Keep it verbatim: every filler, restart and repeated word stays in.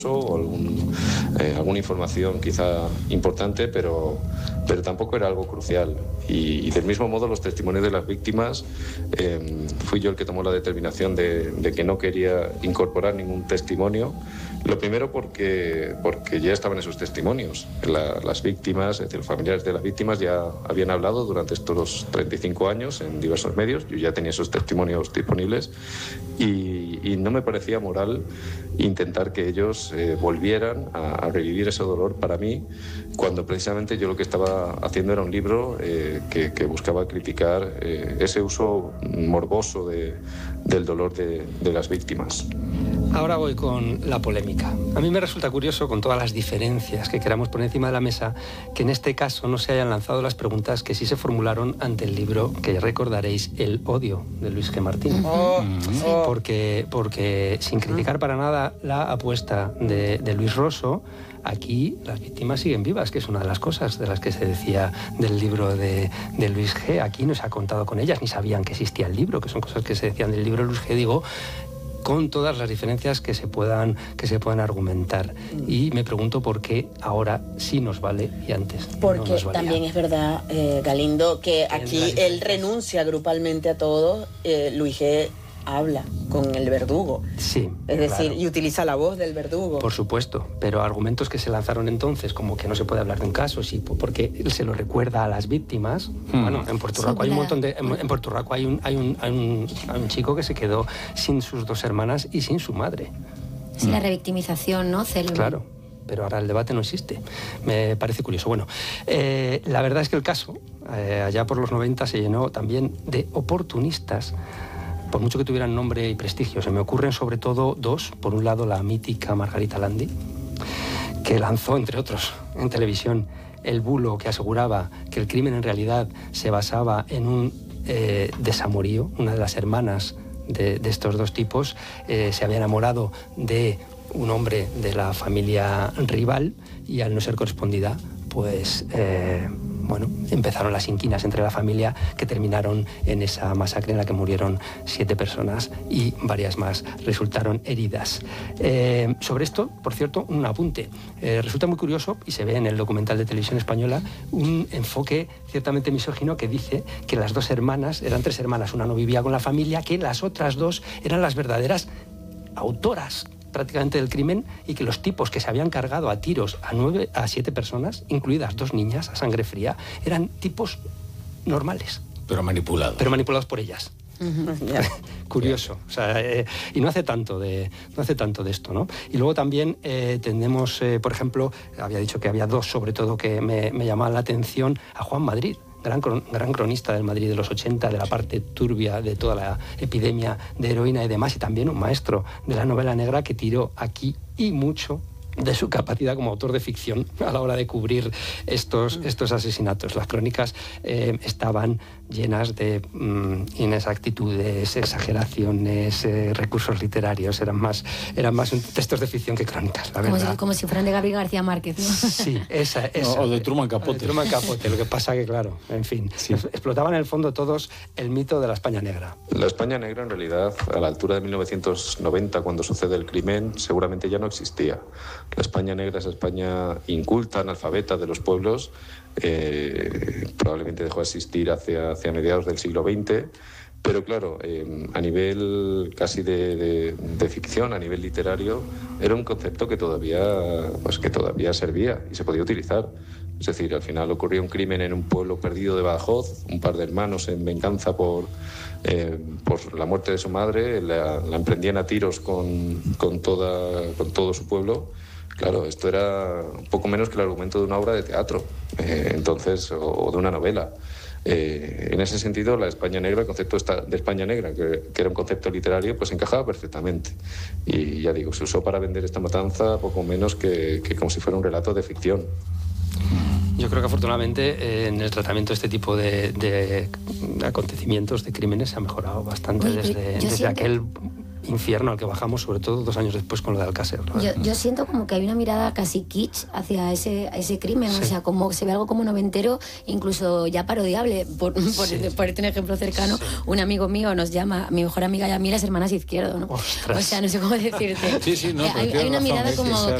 o algún, eh, alguna información quizá importante, pero, pero tampoco era algo crucial. Y, y del mismo modo los testimonios de las víctimas, eh, fui yo el que tomó la determinación de, de que no quería incorporar ningún testimonio. Lo primero porque, porque ya estaban esos testimonios. La, las víctimas, es decir, los familiares de las víctimas ya habían hablado durante estos treinta y cinco años en diversos medios. Yo ya tenía esos testimonios disponibles y, y no me parecía moral intentar que ellos eh, volvieran a, a revivir ese dolor para mí, cuando precisamente yo lo que estaba haciendo era un libro eh, que, que buscaba criticar eh, ese uso morboso de, del dolor de, de las víctimas. Ahora voy con la polémica. A mí me resulta curioso, con todas las diferencias que queramos poner encima de la mesa, que en este caso no se hayan lanzado las preguntas que sí se formularon ante el libro, que recordaréis, El odio, de Luis G. Martín. Oh, oh. Porque, porque sin criticar para nada la apuesta de, de Luis Rosso, aquí las víctimas siguen vivas, que es una de las cosas de las que se decía del libro de, de Luis G. Aquí no se ha contado con ellas, ni sabían que existía el libro, que son cosas que se decían del libro de Luis G. Digo, con todas las diferencias que se puedan que se puedan argumentar. Y me pregunto por qué ahora sí nos vale y antes Porque no nos valía. También es verdad, eh, Galindo, que aquí él renuncia grupalmente a todo. eh, Luis G. habla con el verdugo. Sí, es decir, claro. Y utiliza la voz del verdugo. Por supuesto, pero argumentos que se lanzaron entonces, como que no se puede hablar de un caso, sí, porque él se lo recuerda a las víctimas. Hmm. Bueno, en Puerto Rico sí, hay un montón de... En, en Puerto Rico hay un, hay, un, hay, un, hay un chico que se quedó sin sus dos hermanas y sin su madre. Sí, hmm. la revictimización, ¿no? Célebre. Claro, pero ahora el debate no existe. Me parece curioso. Bueno, eh, la verdad es que el caso, eh, allá por los noventa, se llenó también de oportunistas, por mucho que tuvieran nombre y prestigio. Se me ocurren sobre todo dos. Por un lado, la mítica Margarita Landi, que lanzó, entre otros, en televisión el bulo que aseguraba que el crimen en realidad se basaba en un eh, desamorío. Una de las hermanas de, de estos dos tipos eh, se había enamorado de un hombre de la familia rival y, al no ser correspondida, pues... Eh, bueno, empezaron las inquinas entre la familia, que terminaron en esa masacre en la que murieron siete personas y varias más resultaron heridas. Eh, sobre esto, por cierto, un apunte. Eh, resulta muy curioso, y se ve en el documental de Televisión Española, un enfoque ciertamente misógino que dice que las dos hermanas, eran tres hermanas, una no vivía con la familia, que las otras dos eran las verdaderas autoras prácticamente del crimen, y que los tipos que se habían cargado a tiros a nueve, a siete personas, incluidas dos niñas a sangre fría, eran tipos normales. Pero manipulados. Pero manipulados por ellas. Uh-huh. Curioso. O sea, eh, y no hace tanto de no hace tanto de esto, ¿no? Y luego también eh, tenemos, eh, por ejemplo, había dicho que había dos, sobre todo, que me, me llamaban la atención, a Juan Madrid. Gran, gran cronista del Madrid de los ochenta, de la parte turbia de toda la epidemia de heroína y demás, y también un maestro de la novela negra que tiró aquí y mucho de su capacidad como autor de ficción a la hora de cubrir estos, estos asesinatos. Las crónicas eh, estaban llenas de mmm, inexactitudes, exageraciones, eh, recursos literarios. Eran más, eran más textos de ficción que crónicas, la como verdad. Si, como si fueran de Gabriel García Márquez, ¿no? Sí, esa, esa. No, o de Truman Capote. De Truman Capote. Lo que pasa que, claro, en fin, sí. explotaban en el fondo todos el mito de la España negra. La España negra, en realidad, a la altura de mil novecientos noventa, cuando sucede el crimen, seguramente ya no existía. La España negra es España inculta, analfabeta de los pueblos. Eh, probablemente dejó de existir hacia, hacia mediados del siglo veinte, pero claro, eh, a nivel casi de, de, de ficción, a nivel literario, era un concepto que todavía, pues, que todavía servía y se podía utilizar. Es decir, al final ocurrió un crimen en un pueblo perdido de Badajoz, un par de hermanos en venganza por, eh, por la muerte de su madre, la, la emprendían a tiros con, con, toda, con todo su pueblo. Claro, esto era un poco menos que el argumento de una obra de teatro, eh, entonces, o, o de una novela. Eh, en ese sentido, la España negra, el concepto de España negra, que, que era un concepto literario, pues encajaba perfectamente. Y ya digo, se usó para vender esta matanza poco menos que, que como si fuera un relato de ficción. Yo creo que afortunadamente eh, en el tratamiento de este tipo de, de acontecimientos, de crímenes, se ha mejorado bastante. Uy, desde, desde siempre... aquel infierno al que bajamos, sobre todo dos años después con lo de Alcácer, ¿no? Yo, yo siento como que hay una mirada casi kitsch hacia ese, ese crimen, sí. O sea, como se ve algo como noventero, incluso ya parodiable. Por, por, sí. por ponerte un ejemplo cercano, sí. Un amigo mío nos llama, mi mejor amiga y a mí, las hermanas Izquierdo, ¿no? Ostras. O sea, no sé cómo decirte. Sí, sí, no, hay, hay una razón, mirada es como...